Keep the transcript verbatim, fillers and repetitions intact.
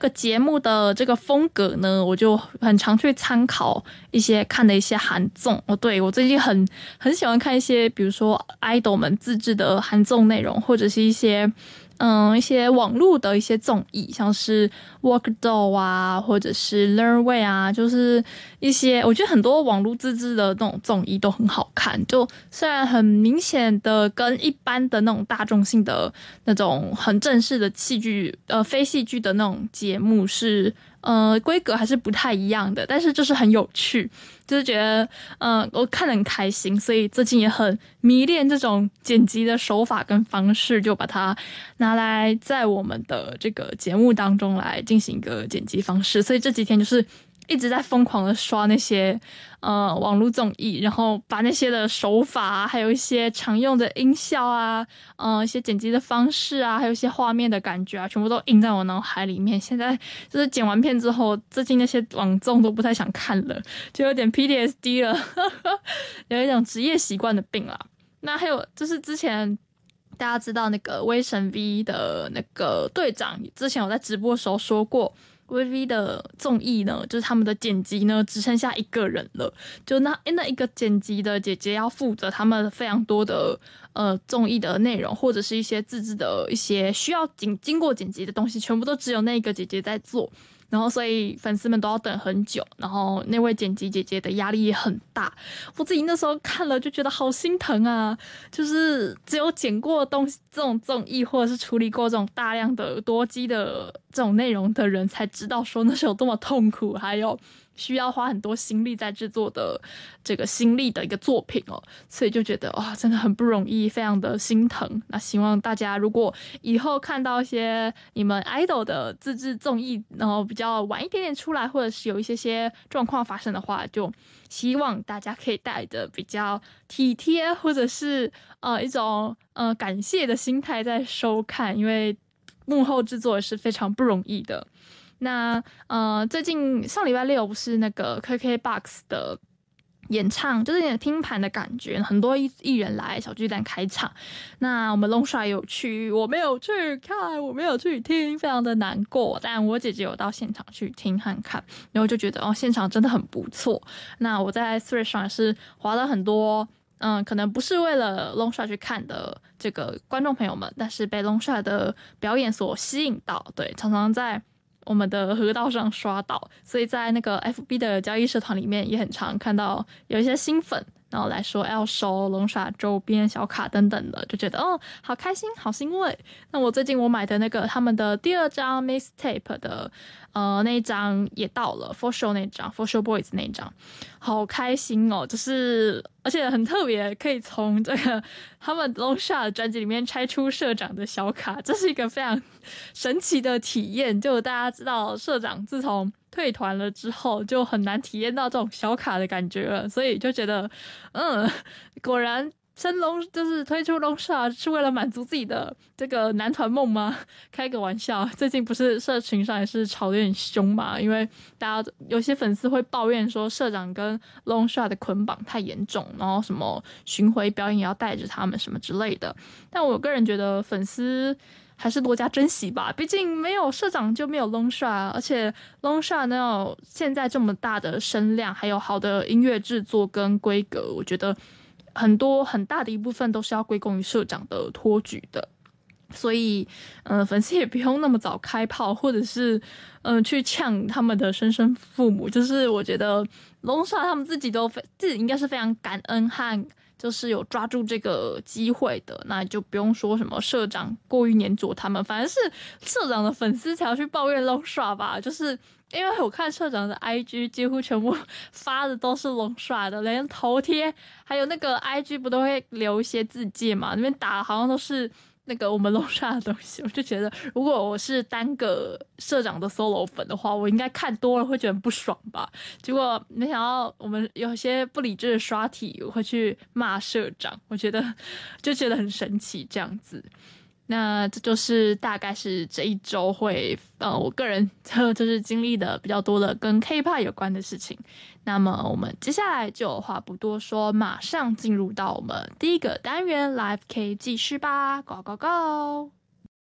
个节目的这个风格呢，我就很常去参考一些看的一些韩综哦。对，我最近很很喜欢看一些，比如说 idol 们自制的韩综内容，或者是一些嗯一些网络的一些综艺，像是 Work Doll 啊，或者是 Learn Way 啊，就是一些我觉得很多网络自制的那种综艺都很好看。就虽然很明显的跟一般的那种大众性的那种很正式的戏剧呃非戏剧的那种节目是呃规格还是不太一样的，但是就是很有趣，就是觉得呃我看得很开心，所以最近也很迷恋这种剪辑的手法跟方式，就把它拿来在我们的这个节目当中来进行一个剪辑方式。所以这几天就是一直在疯狂的刷那些呃网络综艺，然后把那些的手法啊，还有一些常用的音效啊，呃一些剪辑的方式啊，还有一些画面的感觉啊，全部都印在我脑海里面。现在就是剪完片之后，最近那些网综都不太想看了，就有点 P T S D 了有一种职业习惯的病啦。那还有就是之前大家知道那个威神 V 的那个队长，之前有在直播的时候说过，V V 的综艺呢，就是他们的剪辑呢，只剩下一个人了。就那那一个剪辑的姐姐要负责他们非常多的呃综艺的内容，或者是一些自制的一些需要经经过剪辑的东西，全部都只有那一个姐姐在做。然后所以粉丝们都要等很久，然后那位剪辑姐姐的压力也很大。我自己那时候看了就觉得好心疼啊，就是只有剪过东西这种综艺，或者是处理过这种大量的多机的这种内容的人才知道说那是有多么痛苦，还有需要花很多心力在制作的这个心力的一个作品哦。所以就觉得哇，真的很不容易，非常的心疼。那希望大家如果以后看到一些你们 idol 的自制综艺，然后比较晚一点点出来，或者是有一些些状况发生的话，就希望大家可以带着比较体贴或者是呃一种呃感谢的心态在收看，因为幕后制作也是非常不容易的。那呃，最近上礼拜六不是那个 K K B O X 的演唱，就是有点听盘的感觉，很多艺艺人来小巨蛋开场。那我们龙帅有去，我没有去看，我没有去听，非常的难过。但我姐姐有到现场去听和看，然后就觉得哦，现场真的很不错。那我在 Threads 上也是滑了很多。嗯，可能不是为了 Longshot 去看的这个观众朋友们，但是被 Longshot 的表演所吸引到，对，常常在我们的河道上刷到，所以在那个 F B 的交易社团里面也很常看到有一些新粉，然后来说要收龙耍周边小卡等等的，就觉得哦，好开心，好欣慰。那我最近我买的那个他们的第二张 mixtape 的呃那一张也到了 For Show 那张 For Show Boys 那张，好开心哦！就是而且很特别，可以从这个他们龙耍的专辑里面拆出社长的小卡，这是一个非常神奇的体验。就大家知道，社长自从退团了之后，就很难体验到这种小卡的感觉了，所以就觉得，嗯，果然升龙就是推出龙耍是为了满足自己的这个男团梦吗？开个玩笑，最近不是社群上也是吵得有点凶嘛，因为大家有些粉丝会抱怨说社长跟龙耍的捆绑太严重，然后什么巡回表演也要带着他们什么之类的。但我个人觉得粉丝还是多加珍惜吧，毕竟没有社长就没有 Longshot， 而且 Longshot 能有现在这么大的声量，还有好的音乐制作跟规格，我觉得很多很大的一部分都是要归功于社长的托举的。所以，嗯、呃，粉丝也不用那么早开炮，或者是，嗯、呃，去呛他们的生身父母。就是我觉得龙少他们自己都非自己应该是非常感恩和就是有抓住这个机会的，那就不用说什么社长过于黏着他们，反而是社长的粉丝才要去抱怨龙耍吧。就是因为我看社长的 I G 几乎全部发的都是龙耍的，连头贴还有那个 I G 不都会留一些字界嘛，那边打好像都是那个我们龙耍的东西。我就觉得如果我是单个社长的 solo 粉的话，我应该看多了会觉得很不爽吧。结果没想到我们有些不理智的刷题会去骂社长，我觉得就觉得很神奇这样子。那这就是大概是这一周会呃我个人就是经历的比较多的跟 K-pop 有关的事情。那么我们接下来就话不多说，马上进入到我们第一个单元 Live K 记事吧，Go Go Go！